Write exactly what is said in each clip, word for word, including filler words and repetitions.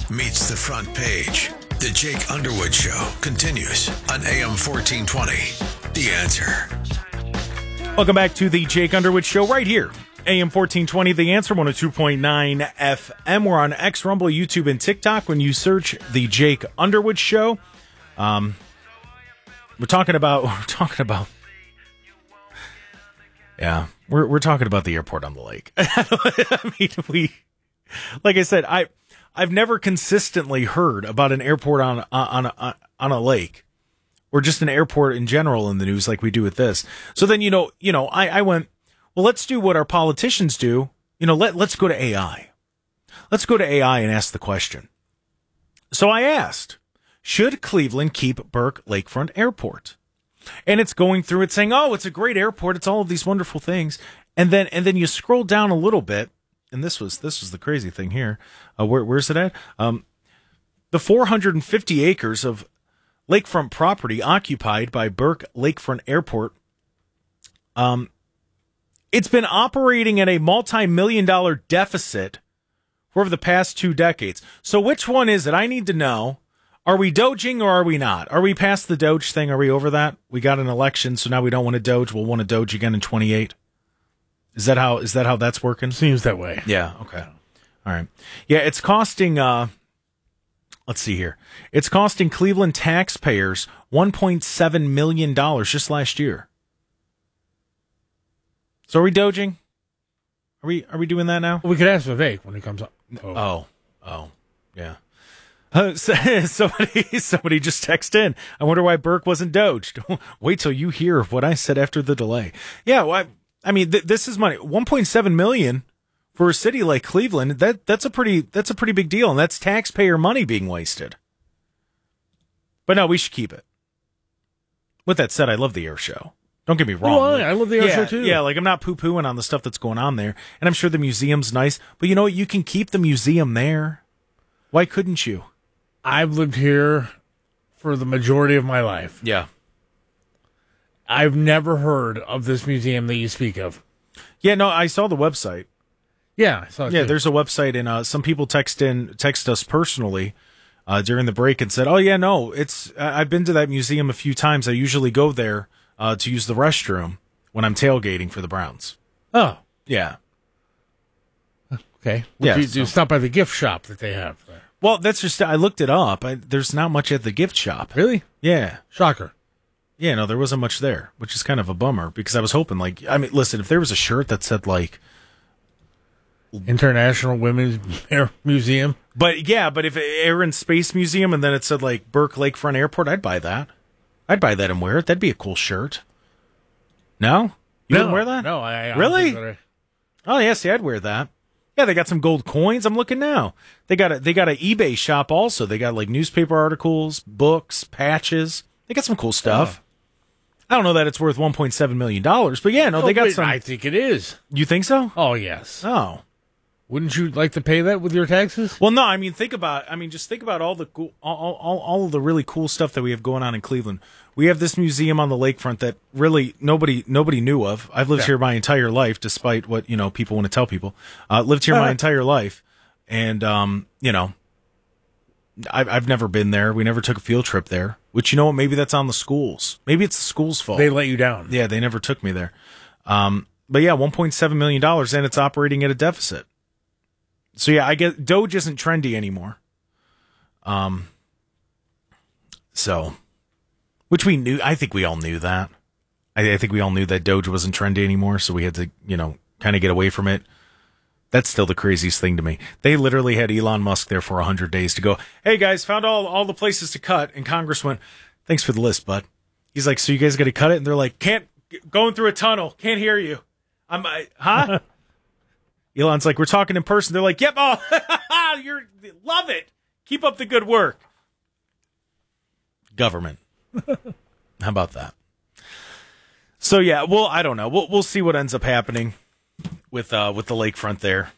meets the front page. The Jake Underwood Show continues on A M fourteen twenty. The Answer. Welcome back to the Jake Underwood Show right here. A M fourteen twenty, The Answer, one oh two point nine F M. We're on X, Rumble, YouTube, and TikTok. When you search the Jake Underwood Show, um, we're talking about, we're talking about, yeah, we're we're talking about the airport on the lake. I mean, we, like I said, I, I've never consistently heard about an airport on on on, on a lake, or just an airport in general in the news like we do with this. So then, you know, you know, I, I went, well, let's do what our politicians do. You know, let, let's go to A I. Let's go to A I and ask the question. So I asked, should Cleveland keep Burke Lakefront Airport? And it's going through it saying, oh, it's a great airport. It's all of these wonderful things. And then, and then you scroll down a little bit. And this was, this was the crazy thing here. Uh, where, where's it at? Um, the four hundred fifty acres of lakefront property occupied by Burke Lakefront Airport. Um, it's been operating at a multi-million dollar deficit for over the past two decades. So which one is it? I need to know. Are we doging or are we not? Are we past the doge thing? Are we over that? We got an election, so now we don't want to doge. We'll want to doge again in twenty-eight. Is that how, is that how that's working? Seems that way. Yeah. Okay. All right. Yeah. It's costing, uh, let's see here. It's costing Cleveland taxpayers one point seven million dollars just last year. So are we doging? Are we are we doing that now? We could ask Vivek when he comes up. Oh, oh, oh yeah. Uh, somebody somebody just texted in. I wonder why Burke wasn't doged. Wait till you hear what I said after the delay. Yeah, well, I, I mean, th- this is money. one point seven million dollars for a city like Cleveland. That that's a pretty that's a pretty big deal, and that's taxpayer money being wasted. But no, we should keep it. With that said, I love the air show. Don't get me wrong. Oh, I love the air yeah, show too. Yeah, like I'm not poo-pooing on the stuff that's going on there. And I'm sure the museum's nice. But you know what? You can keep the museum there. Why couldn't you? I've lived here for the majority of my life. Yeah. I've never heard of this museum that you speak of. Yeah, no, I saw the website. Yeah, I saw it Yeah, too. there's a website, and uh, some people text in, text us personally uh, during the break and said, oh, yeah, no, it's I- I've been to that museum a few times. I usually go there Uh, to use the restroom when I'm tailgating for the Browns. Oh, Yeah. okay. Yeah, Do you, so- do you stop by the gift shop that they have there? Well, that's just, I looked it up. I, there's not much at the gift shop. Really? Yeah. Shocker. Yeah, no, there wasn't much there, which is kind of a bummer because I was hoping, like, I mean, listen, if there was a shirt that said, like, International Women's Air Museum. but yeah, but if Air and Space Museum and then it said, like, Burke Lakefront Airport, I'd buy that. I'd buy that and wear it. That'd be a cool shirt. No? You no, wouldn't wear that? No, I, I Really? don't think Oh, yeah, see, I'd wear that. Yeah, they got some gold coins. I'm looking now. They got a they got an eBay shop also. They got like newspaper articles, books, patches. They got some cool stuff. I don't know that it's worth one point seven million dollars, but yeah, no, Oh, they got wait, some. I think it is. You think so? Oh, yes. Oh. Wouldn't you like to pay that with your taxes? Well, no, I mean, think about, I mean, just think about all the cool, all, all, all of the really cool stuff that we have going on in Cleveland. We have this museum on the lakefront that really nobody, nobody knew of. I've lived Yeah. here my entire life, despite what, you know, people want to tell people. Uh, lived here my entire life. And, um, you know, I've, I've never been there. We never took a field trip there, which, you know what, maybe that's on the schools. Maybe it's the school's fault. They let you down. Yeah, they never took me there. Um, but yeah, one point seven million dollars and it's operating at a deficit. So yeah, I get Doge isn't trendy anymore. Um, so, which we knew, I think we all knew that. I, I think we all knew that Doge wasn't trendy anymore. So we had to, you know, kind of get away from it. That's still the craziest thing to me. They literally had Elon Musk there for a hundred days to go, hey guys, found all, all the places to cut. And Congress went, thanks for the list, bud. He's like, so you guys got to cut it? And they're like, can't, going through a tunnel. Can't hear you. I'm, I, huh? Elon's like, we're talking in person. They're like, yep, oh, you're, love it. Keep up the good work. Government. How about that? So yeah, well, I don't know. We'll we'll see what ends up happening with uh with the lakefront there.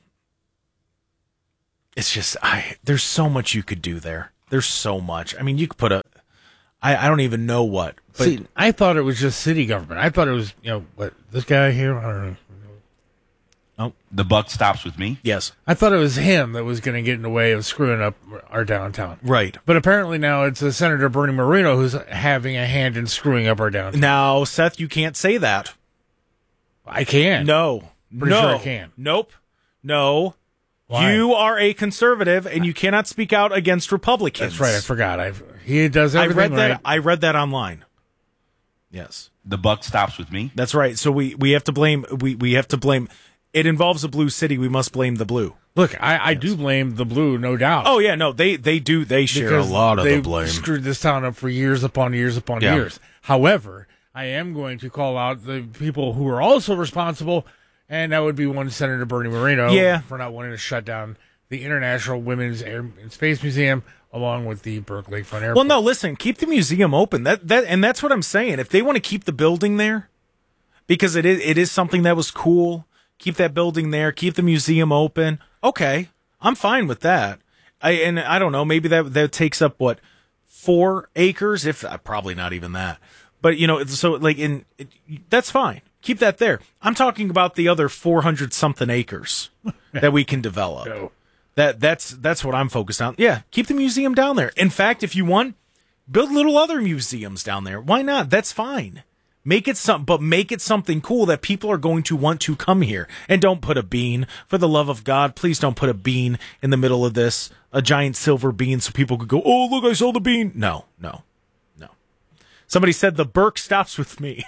It's just I there's so much you could do there. There's so much. I mean, you could put a I, I don't even know what. But See, I thought it was just city government. I thought it was, you know, what, this guy here? I don't know. Oh, The buck stops with me. yes. I thought it was him that was going to get in the way of screwing up our downtown. Right. But apparently now it's uh, Senator Bernie Moreno who's having a hand in screwing up our downtown. Now, Seth, you can't say that. I can. No. Pretty no. sure I can. Nope. No. Why? You are a conservative, and you cannot speak out against Republicans. That's right. I forgot. I he does I everything read that. right. I read that online. Yes, The buck stops with me. that's right. So we, we have to blame. We, we have to blame. It involves a blue city. We must blame the blue. Look, I, I do blame the blue, no doubt. Oh yeah, no, they they do. They share because a lot of they the blame. screwed this town up for years upon years upon Yeah. years. However, I am going to call out the people who are also responsible, and that would be one Senator Bernie Moreno Yeah. for not wanting to shut down the International Women's Air and Space Museum along with the Burke Lakefront Airport. Well, no, listen, keep the museum open. That that and that's what I'm saying. If they want to keep the building there, because it is it is something that was cool, keep that building there, keep the museum open. Okay, I'm fine with that. I and I don't know, maybe that that takes up what four acres, if uh, probably not even that. But you know, so like in it, that's fine. Keep that there. I'm talking about the other four hundred something acres that we can develop. No. That that's that's what I'm focused on. Yeah, keep the museum down there. In fact, if you want, build little other museums down there. Why not? That's fine. Make it some, but make it something cool that people are going to want to come here. And don't put a bean, for the love of God. Please don't put a bean in the middle of this, a giant silver bean, so people could go, "Oh, look, I saw the bean." No, no, no. Somebody said the Burke stops with me.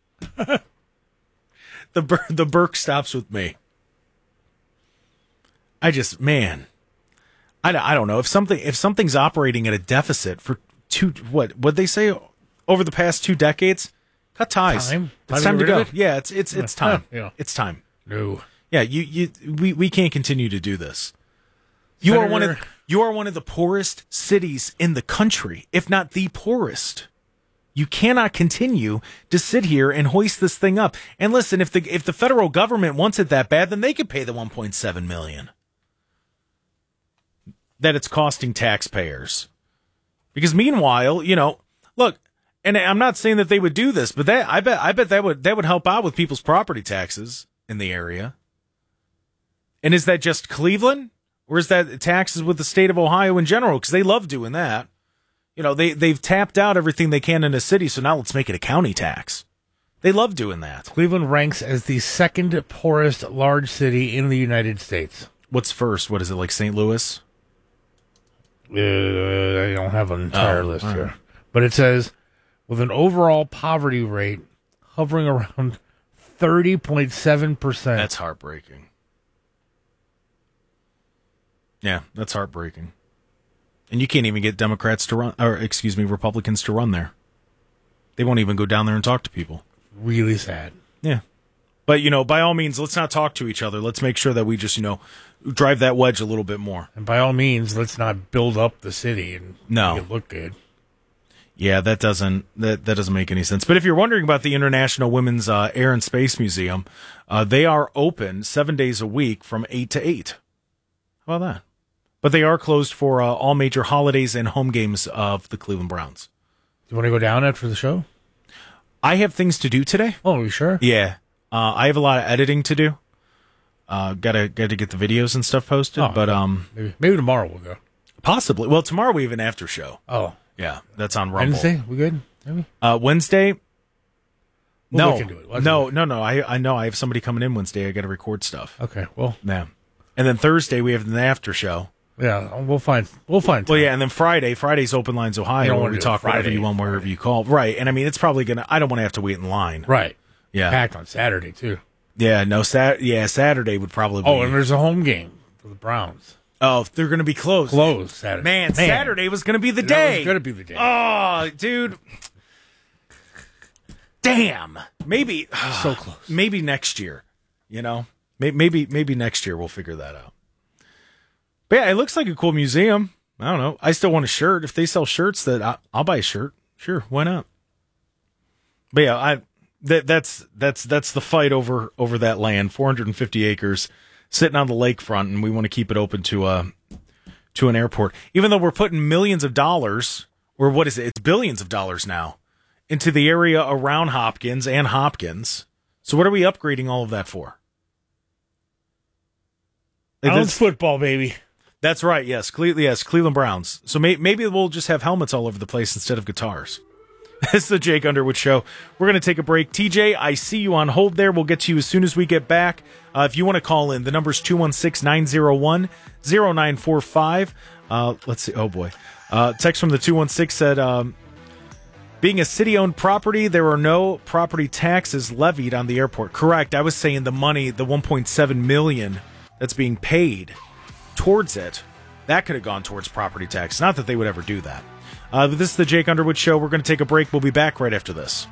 the Bur- the Burke stops with me. I just, man, I, I don't know if something if something's operating at a deficit for two what what they say over the past two decades, cut ties. Time? It's Time time to to get go. rid of it? Yeah, it's it's it's time. Yeah. It's time. No. Yeah, you you we, we can't continue to do this. You are one of Senator- you are one of the poorest cities in the country, if not the poorest. You cannot continue to sit here and hoist this thing up. And listen, if the if the federal government wants it that bad, then they could pay the one point seven million that it's costing taxpayers. Because meanwhile, you know, look, and I'm not saying that they would do this, but that I bet I bet that would that would help out with people's property taxes in the area. And is that just Cleveland, or is that taxes with the state of Ohio in general? Because they love doing that. You know, they they've tapped out everything they can in a city, so now let's make it a county tax. They love doing that. Cleveland ranks as the second poorest large city in the United States. What's first? What is it, like Saint Louis? Uh, I don't have an entire Oh, list all here. right. But it says, with an overall poverty rate hovering around thirty point seven percent. That's heartbreaking. Yeah, that's heartbreaking. And you can't even get Democrats to run, or excuse me, Republicans to run there. They won't even go down there and talk to people. Really sad. Yeah. But, you know, by all means, let's not talk to each other. Let's make sure that we just, you know, drive that wedge a little bit more. And by all means, let's not build up the city and No. make it look good. Yeah, that doesn't that, that doesn't make any sense. But if you're wondering about the International Women's uh, Air and Space Museum, uh, they are open seven days a week from eight to eight. How about that? But they are closed for uh, all major holidays and home games of the Cleveland Browns. Do you want to go down after the show? I have things to do today. Oh, are you sure? Yeah, uh, I have a lot of editing to do. Uh, gotta gotta get the videos and stuff posted. Oh, but um, Maybe, maybe tomorrow we'll go. possibly. Well, tomorrow we have an after show. Oh, Yeah, that's on Rumble. Wednesday? We good? Maybe? Uh, Wednesday. We'll no, look into it. We'll no, do it. no, no. I I know I have somebody coming in Wednesday. I got to record stuff. Okay, well, Yeah, and then Thursday we have an after show. yeah, we'll find, we'll find time. Well, yeah, and then Friday, Friday's Open Lines You Ohio, don't where wanna we do it talk whatever Friday, you want, wherever you call. Right, and I mean it's probably gonna. I don't want to have to wait in line. Right. Yeah, Packed on Saturday, too. yeah. No, sat. Yeah, Saturday would probably. Be, Oh, and there's a home game for the Browns. oh, they're gonna be closed. Closed Saturday. Man, Saturday was gonna be the That day. was going to be the day. Oh, dude. Damn. Maybe so close. maybe next year. You know, maybe maybe maybe next year we'll figure that out. But yeah, it looks like a cool museum. I don't know. I still want a shirt. If they sell shirts, that I, I'll buy a shirt. Sure, why not? But yeah, I that that's that's that's the fight over over that land, four hundred fifty acres, sitting on the lakefront, and we want to keep it open to uh to an airport. Even though we're putting millions of dollars, or what is it? It's billions of dollars now, into the area around Hopkins and Hopkins. So what are we upgrading all of that for? Browns football, baby. That's right. Yes, Cle- yes, Cleveland Browns. So may- maybe we'll just have helmets all over the place instead of guitars. It's the Jake Underwood Show. We're going to take a break. T J, I see you on hold there. We'll get to you as soon as we get back. Uh, if you want to call in, the number's two one six, nine zero one, zero nine four five. Uh, let's see. Oh, boy. Uh, text from the two one six said, um, being a city-owned property, there are no property taxes levied on the airport. Correct. I was saying the money, the one point seven million dollars that's being paid towards it, that could have gone towards property tax. Not that they would ever do that. Uh, but this is the Jake Underwood Show. We're going to take a break. We'll be back right after this.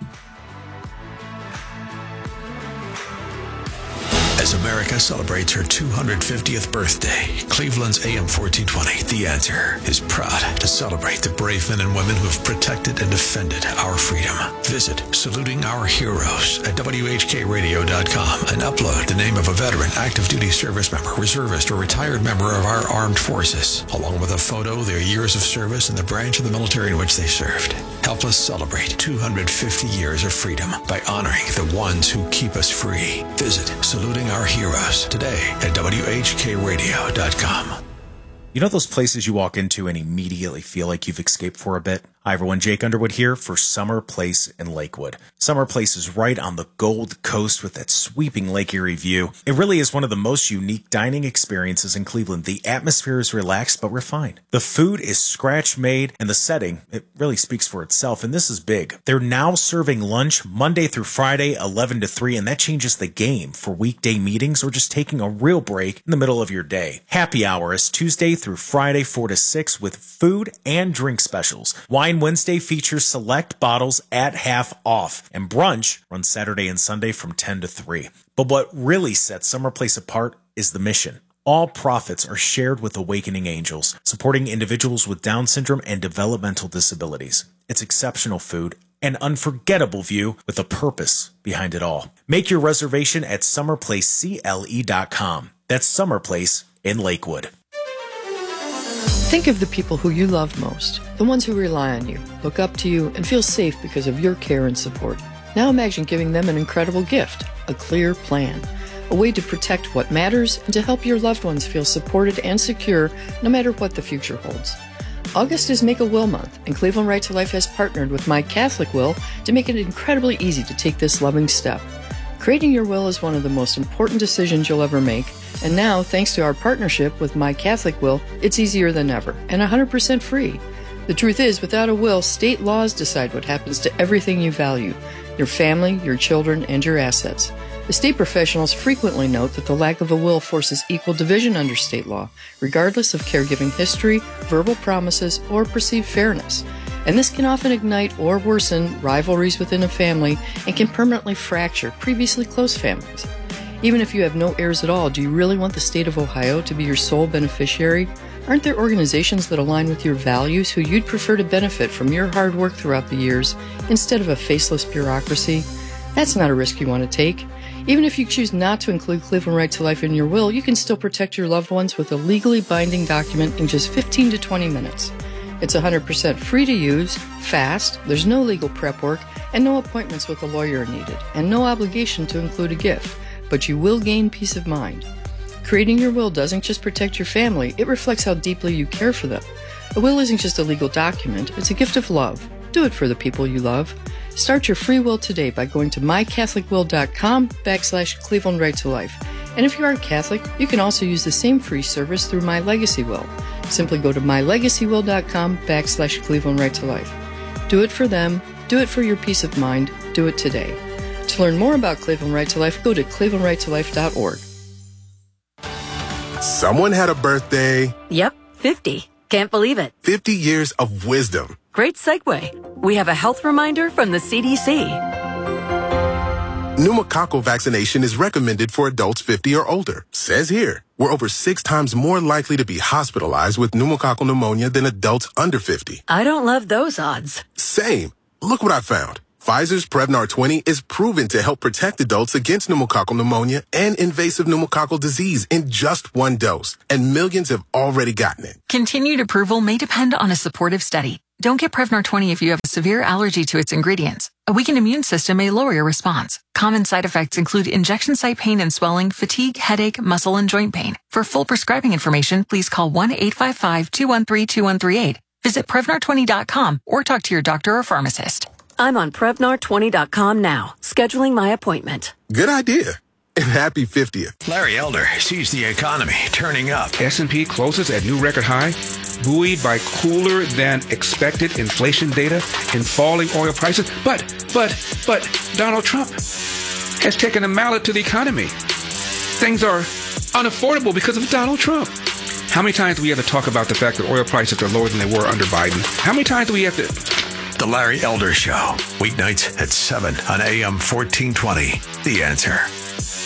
As America celebrates her two hundred fiftieth birthday, Cleveland's A M fourteen twenty, The Answer, is proud to celebrate the brave men and women who have protected and defended our freedom. Visit Saluting Our Heroes at W H K radio dot com and upload the name of a veteran, active duty service member, reservist, or retired member of our armed forces, along with a photo, their years of service, and the branch of the military in which they served. Help us celebrate two hundred fifty years of freedom by honoring the ones who keep us free. Visit Saluting Our Heroes today at W H K radio dot com. You know those places you walk into and immediately feel like you've escaped for a bit? Hi everyone, Jake Underwood here for Summer Place in Lakewood. Summer Place is right on the Gold Coast with that sweeping Lake Erie view. It really is one of the most unique dining experiences in Cleveland. The atmosphere is relaxed but refined. The food is scratch-made, and the setting, it really speaks for itself, and this is big. They're now serving lunch Monday through Friday, eleven to three, and that changes the game for weekday meetings or just taking a real break in the middle of your day. Happy hour is Tuesday through Friday, four to six, with food and drink specials. Wine Wednesday features select bottles at half off, and brunch runs Saturday and Sunday from ten to three. But what really sets Summer Place apart is the mission. All profits are shared with Awakening Angels, supporting individuals with Down syndrome and developmental disabilities. It's exceptional food, an unforgettable view with a purpose behind it all. Make your reservation at summer place C L E dot com. That's Summer Place in Lakewood. Think of the people who you love most, the ones who rely on you, look up to you, and feel safe because of your care and support. Now imagine giving them an incredible gift, a clear plan, a way to protect what matters and to help your loved ones feel supported and secure no matter what the future holds. August is Make a Will Month, and Cleveland Right to Life has partnered with My Catholic Will to make it incredibly easy to take this loving step. Creating your will is one of the most important decisions you'll ever make, and now, thanks to our partnership with My Catholic Will, it's easier than ever, and one hundred percent free. The truth is, without a will, state laws decide what happens to everything you value, your family, your children, and your assets. Estate professionals frequently note that the lack of a will forces equal division under state law, regardless of caregiving history, verbal promises, or perceived fairness. And this can often ignite or worsen rivalries within a family and can permanently fracture previously close families. Even if you have no heirs at all, do you really want the state of Ohio to be your sole beneficiary? Aren't there organizations that align with your values who you'd prefer to benefit from your hard work throughout the years instead of a faceless bureaucracy? That's not a risk you want to take. Even if you choose not to include Cleveland Right to Life in your will, you can still protect your loved ones with a legally binding document in just fifteen to twenty minutes. It's one hundred percent free to use, fast, there's no legal prep work, and no appointments with a lawyer needed, and no obligation to include a gift, but you will gain peace of mind. Creating your will doesn't just protect your family, it reflects how deeply you care for them. A will isn't just a legal document, it's a gift of love. Do it for the people you love. Start your free will today by going to my catholic will dot com backslash Cleveland Right to Life. And if you aren't Catholic, you can also use the same free service through My Legacy Will. Simply go to my legacy will dot com backslash Cleveland Right to Life. Do it for them. Do it for your peace of mind. Do it today. To learn more about Cleveland Right to Life, go to cleveland right to life dot org. Someone had a birthday. Yep, fifty. Can't believe it. fifty years of wisdom. Great segue. We have a health reminder from the C D C. Pneumococcal vaccination is recommended for adults fifty or older. Says here, we're over six times more likely to be hospitalized with pneumococcal pneumonia than adults under fifty. I don't love those odds. Same. Look what I found. Pfizer's Prevnar twenty is proven to help protect adults against pneumococcal pneumonia and invasive pneumococcal disease in just one dose, and millions have already gotten it. Continued approval may depend on a supportive study. Don't get Prevnar twenty if you have a severe allergy to its ingredients. A weakened immune system may lower your response. Common side effects include injection site pain and swelling, fatigue, headache, muscle, and joint pain. For full prescribing information, please call one eight five five, two one three, two one three eight. Visit Prevnar twenty dot com or talk to your doctor or pharmacist. I'm on Prevnar twenty dot com now, scheduling my appointment. Good idea. And happy fiftieth. Larry Elder sees the economy turning up. S and P closes at new record high, buoyed by cooler than expected inflation data and falling oil prices. But, but, but Donald Trump has taken a mallet to the economy. Things are unaffordable because of Donald Trump. How many times do we have to talk about the fact that oil prices are lower than they were under Biden? How many times do we have to... The Larry Elder Show, weeknights at seven on A M fourteen twenty. The Answer.